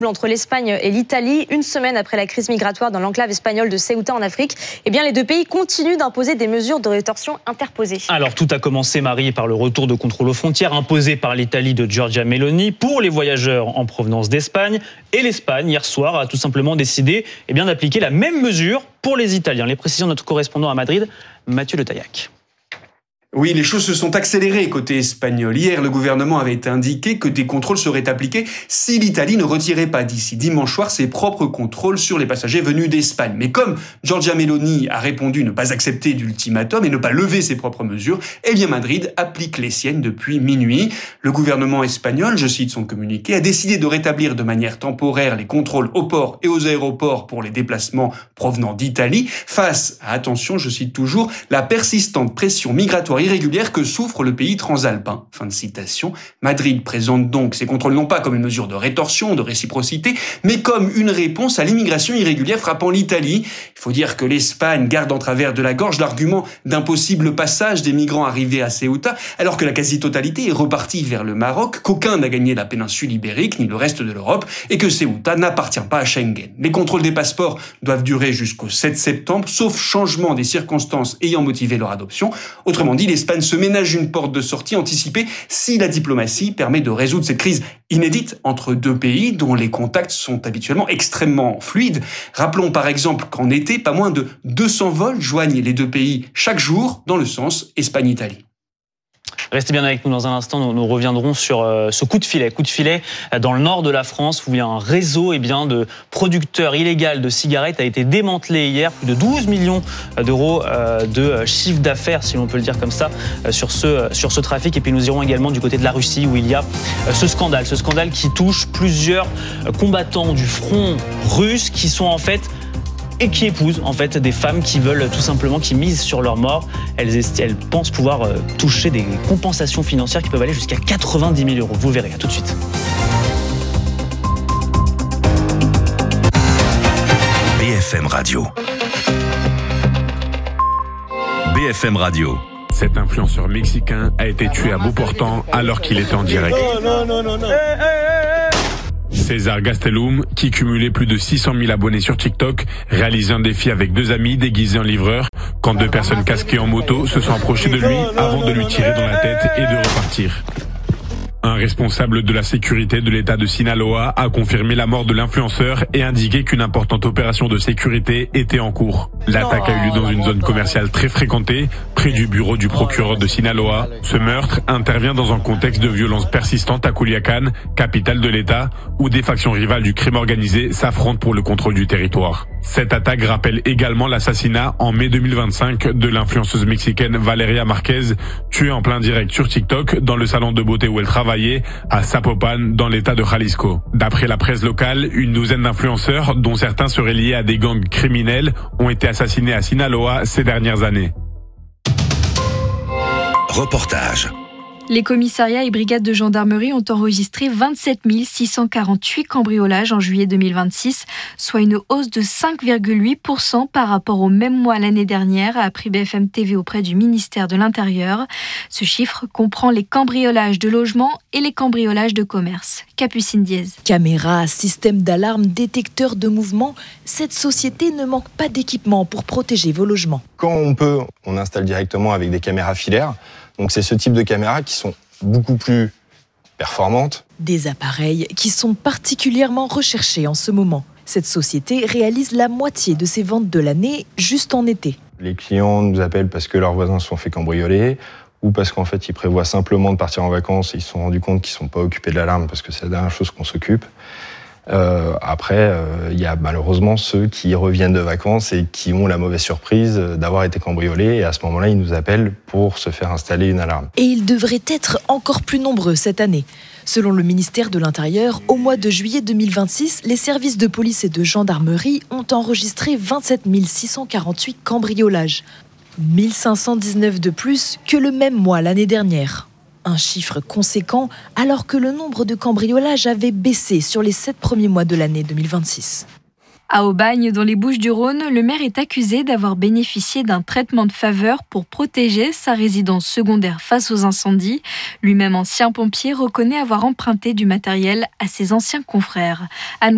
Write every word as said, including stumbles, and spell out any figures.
Entre l'Espagne et l'Italie, une semaine après la crise migratoire dans l'enclave espagnole de Ceuta en Afrique, eh bien les deux pays continuent d'imposer des mesures de rétorsion interposées. Alors tout a commencé, Marie, par le retour de contrôle aux frontières imposé par l'Italie de Giorgia Meloni pour les voyageurs en provenance d'Espagne. Et l'Espagne, hier soir, a tout simplement décidé eh bien, d'appliquer la même mesure pour les Italiens. Les précisions de notre correspondant à Madrid, Mathieu Le Taillac. Oui, les choses se sont accélérées côté espagnol. Hier, le gouvernement avait indiqué que des contrôles seraient appliqués si l'Italie ne retirait pas d'ici dimanche soir ses propres contrôles sur les passagers venus d'Espagne. Mais comme Giorgia Meloni a répondu ne pas accepter d'ultimatum et ne pas lever ses propres mesures, eh bien Madrid applique les siennes depuis minuit. Le gouvernement espagnol, je cite son communiqué, a décidé de rétablir de manière temporaire les contrôles aux ports et aux aéroports pour les déplacements provenant d'Italie, face à, attention, je cite toujours, la persistante pression migratoire irrégulière que souffre le pays transalpin. Fin de citation. Madrid présente donc ces contrôles non pas comme une mesure de rétorsion, de réciprocité, mais comme une réponse à l'immigration irrégulière frappant l'Italie. Il faut dire que l'Espagne garde en travers de la gorge l'argument d'un possible passage des migrants arrivés à Ceuta, alors que la quasi-totalité est repartie vers le Maroc, qu'aucun n'a gagné la péninsule ibérique ni le reste de l'Europe, et que Ceuta n'appartient pas à Schengen. Les contrôles des passeports doivent durer jusqu'au sept septembre, sauf changement des circonstances ayant motivé leur adoption. Autrement dit, l'Espagne se ménage une porte de sortie anticipée si la diplomatie permet de résoudre cette crise inédite entre deux pays dont les contacts sont habituellement extrêmement fluides. Rappelons par exemple qu'en été, pas moins de deux cents vols joignent les deux pays chaque jour dans le sens Espagne-Italie. Restez bien avec nous dans un instant, nous, nous reviendrons sur euh, ce coup de filet. Coup de filet dans le nord de la France où il y a un réseau eh bien, de producteurs illégaux de cigarettes a été démantelé hier. Plus de douze millions d'euros euh, de chiffre d'affaires, si l'on peut le dire comme ça, euh, sur, ce, euh, sur ce trafic. Et puis nous irons également du côté de la Russie où il y a euh, ce scandale. Ce scandale qui touche plusieurs euh, combattants du front russe qui sont en fait... et qui épousent en fait des femmes qui veulent tout simplement, qui misent sur leur mort. Elles, elles pensent pouvoir euh, toucher des compensations financières qui peuvent aller jusqu'à quatre-vingt-dix mille euros. Vous verrez, à tout de suite. B F M Radio. B F M Radio. Cet influenceur mexicain a été tué à bout portant alors qu'il était en direct. Non, non, non, non, non. Hey, hey, hey. César Gastelum, qui cumulait plus de six cent mille abonnés sur TikTok, réalise un défi avec deux amis déguisés en livreurs quand deux personnes casquées en moto se sont approchées de lui avant de lui tirer dans la tête et de repartir. Un responsable de la sécurité de l'État de Sinaloa a confirmé la mort de l'influenceur et indiqué qu'une importante opération de sécurité était en cours. L'attaque a eu lieu dans une zone commerciale très fréquentée, près du bureau du procureur de Sinaloa. Ce meurtre intervient dans un contexte de violence persistante à Culiacán, capitale de l'État, où des factions rivales du crime organisé s'affrontent pour le contrôle du territoire. Cette attaque rappelle également l'assassinat en mai deux mille vingt-cinq de l'influenceuse mexicaine Valeria Marquez, tuée en plein direct sur TikTok dans le salon de beauté où elle travaillait à Zapopan dans l'état de Jalisco. D'après la presse locale, une douzaine d'influenceurs, dont certains seraient liés à des gangs criminels, ont été assassinés à Sinaloa ces dernières années. Reportage. Les commissariats et brigades de gendarmerie ont enregistré vingt-sept mille six cent quarante-huit cambriolages en juillet deux mille vingt-six, soit une hausse de cinq virgule huit pour cent par rapport au même mois l'année dernière, a appris B F M T V auprès du ministère de l'Intérieur. Ce chiffre comprend les cambriolages de logements et les cambriolages de commerce. Capucine Diez. Caméras, système d'alarme, détecteur de mouvement, cette société ne manque pas d'équipement pour protéger vos logements. Quand on peut, on installe directement avec des caméras filaires. Donc c'est ce type de caméras qui sont beaucoup plus performantes. Des appareils qui sont particulièrement recherchés en ce moment. Cette société réalise la moitié de ses ventes de l'année juste en été. Les clients nous appellent parce que leurs voisins se sont fait cambrioler ou parce qu'en fait ils prévoient simplement de partir en vacances et ils se sont rendus compte qu'ils ne sont pas occupés de l'alarme parce que c'est la dernière chose qu'on s'occupe. Euh, après, il euh, y a malheureusement ceux qui reviennent de vacances et qui ont la mauvaise surprise d'avoir été cambriolés. Et à ce moment-là, ils nous appellent pour se faire installer une alarme. Et ils devraient être encore plus nombreux cette année. Selon le ministère de l'Intérieur, au mois de juillet deux mille vingt-six, les services de police et de gendarmerie ont enregistré vingt-sept mille six cent quarante-huit cambriolages. mille cinq cent dix-neuf de plus que le même mois l'année dernière. Un chiffre conséquent alors que le nombre de cambriolages avait baissé sur les sept premiers mois de l'année deux mille vingt-six. À Aubagne, dans les Bouches-du-Rhône, le maire est accusé d'avoir bénéficié d'un traitement de faveur pour protéger sa résidence secondaire face aux incendies. Lui-même ancien pompier reconnaît avoir emprunté du matériel à ses anciens confrères. Anne